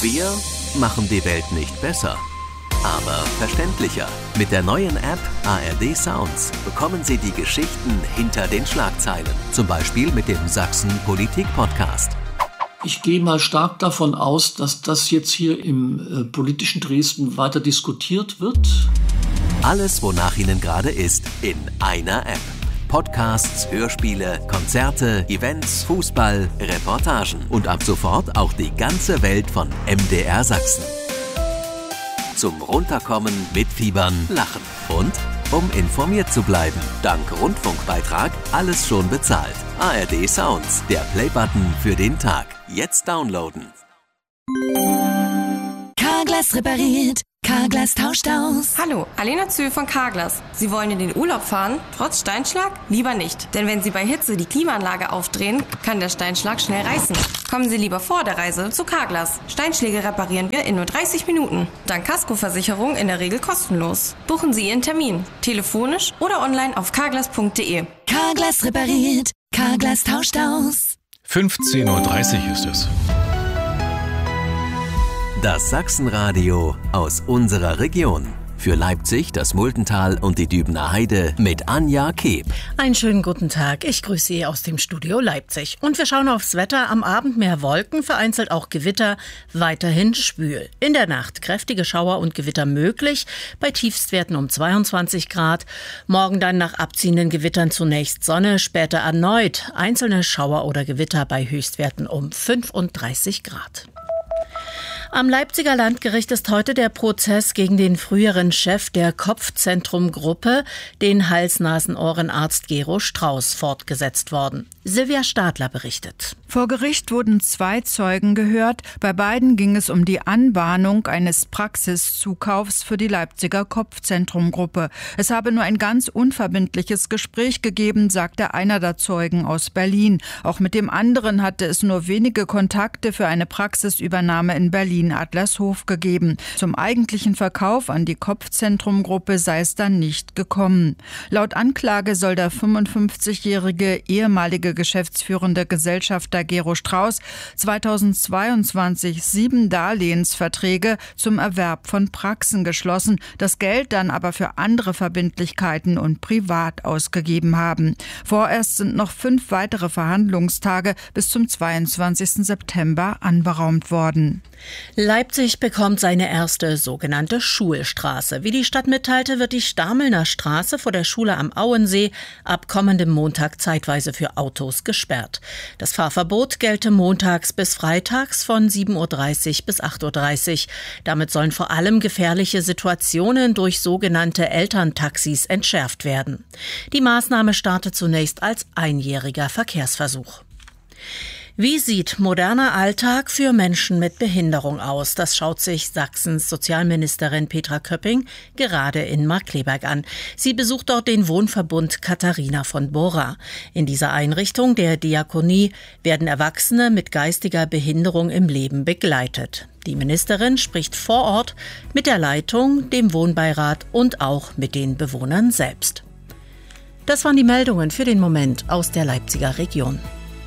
Wir machen die Welt nicht besser, aber verständlicher. Mit der neuen App ARD Sounds bekommen Sie die Geschichten hinter den Schlagzeilen. Zum Beispiel mit dem Sachsen Politik Podcast. Ich gehe mal stark davon aus, dass das jetzt hier im politischen Dresden weiter diskutiert wird. Alles, wonach Ihnen gerade ist, in einer App. Podcasts, Hörspiele, Konzerte, Events, Fußball, Reportagen und ab sofort auch die ganze Welt von MDR Sachsen. Zum Runterkommen, mitfiebern, lachen und um informiert zu bleiben. Dank Rundfunkbeitrag alles schon bezahlt. ARD Sounds, der Playbutton für den Tag. Jetzt downloaden. Carglass repariert. Carglass tauscht aus. Hallo, Alena Zöhl von Carglass. Sie wollen in den Urlaub fahren? Trotz Steinschlag? Lieber nicht. Denn wenn Sie bei Hitze die Klimaanlage aufdrehen, kann der Steinschlag schnell reißen. Kommen Sie lieber vor der Reise zu Carglass. Steinschläge reparieren wir in nur 30 Minuten. Dank Kaskoversicherung in der Regel kostenlos. Buchen Sie Ihren Termin. Telefonisch oder online auf carglass.de. Carglass repariert. Carglass tauscht aus. 15.30 Uhr ist es. Das Sachsenradio aus unserer Region. Für Leipzig, das Muldental und die Dübener Heide mit Anja Keeb. Einen schönen guten Tag. Ich grüße Sie aus dem Studio Leipzig. Und wir schauen aufs Wetter. Am Abend mehr Wolken, vereinzelt auch Gewitter, weiterhin schwül. In der Nacht kräftige Schauer und Gewitter möglich, bei Tiefstwerten um 22 Grad. Morgen dann nach abziehenden Gewittern zunächst Sonne, später erneut einzelne Schauer oder Gewitter bei Höchstwerten um 35 Grad. Am Leipziger Landgericht ist heute der Prozess gegen den früheren Chef der Kopfzentrum-Gruppe, den Hals-Nasen-Ohren-Arzt Gero Strauß, fortgesetzt worden. Silvia Stadler berichtet. Vor Gericht wurden 2 Zeugen gehört. Bei beiden ging es um die Anbahnung eines Praxiszukaufs für die Leipziger Kopfzentrum-Gruppe. Es habe nur ein ganz unverbindliches Gespräch gegeben, sagte einer der Zeugen aus Berlin. Auch mit dem anderen hatte es nur wenige Kontakte für eine Praxisübernahme in Berlin-Adlershof gegeben. Zum eigentlichen Verkauf an die Kopfzentrum-Gruppe sei es dann nicht gekommen. Laut Anklage soll der 55-jährige ehemalige geschäftsführende Gesellschafter Gero Strauß 2022 7 Darlehensverträge zum Erwerb von Praxen geschlossen, das Geld dann aber für andere Verbindlichkeiten und privat ausgegeben haben. Vorerst sind noch 5 weitere Verhandlungstage bis zum 22. September anberaumt worden. Leipzig bekommt seine erste sogenannte Schulstraße. Wie die Stadt mitteilte, wird die Stamelner Straße vor der Schule am Auensee ab kommendem Montag zeitweise für Autos gesperrt. Das Fahrverbot gelte montags bis freitags von 7.30 Uhr bis 8.30 Uhr. Damit sollen vor allem gefährliche Situationen durch sogenannte Elterntaxis entschärft werden. Die Maßnahme startet zunächst als einjähriger Verkehrsversuch. Wie sieht moderner Alltag für Menschen mit Behinderung aus? Das schaut sich Sachsens Sozialministerin Petra Köpping gerade in Markkleeberg an. Sie besucht dort den Wohnverbund Katharina von Bora. In dieser Einrichtung der Diakonie werden Erwachsene mit geistiger Behinderung im Leben begleitet. Die Ministerin spricht vor Ort mit der Leitung, dem Wohnbeirat und auch mit den Bewohnern selbst. Das waren die Meldungen für den Moment aus der Leipziger Region.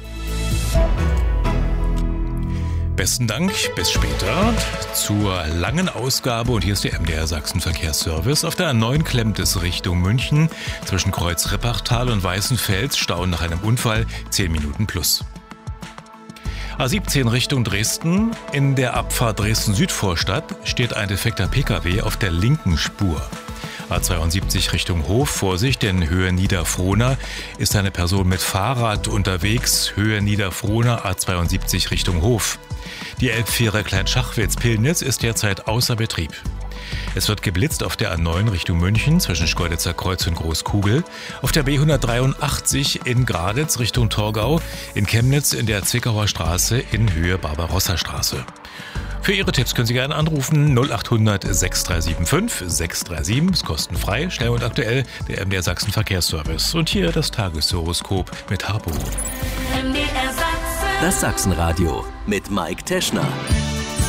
Besten Dank, bis später zur langen Ausgabe. Und hier ist der MDR Sachsen Verkehrsservice. Auf der A9 klemmt es Richtung München. Zwischen Kreuz Rippachtal und Weißenfels Stau nach einem Unfall 10 Minuten plus. A17 Richtung Dresden. In der Abfahrt Dresden-Südvorstadt steht ein defekter Pkw auf der linken Spur. A72 Richtung Hof, Vorsicht, denn Höhe Niederfrohna ist eine Person mit Fahrrad unterwegs. Höhe Niederfrohna, A72 Richtung Hof. Die Elbfähre Kleinschachwitz-Pillnitz ist derzeit außer Betrieb. Es wird geblitzt auf der A9 Richtung München zwischen Schkeuditzer Kreuz und Großkugel, auf der B183 in Graditz Richtung Torgau, in Chemnitz in der Zwickauer Straße in Höhe Barbarossa-Straße. Für Ihre Tipps können Sie gerne anrufen 0800 6375 637, ist kostenfrei, schnell und aktuell, der MDR Sachsen Verkehrsservice. Und hier das Tageshoroskop mit Harpo. Das Sachsenradio mit Mike Teschner.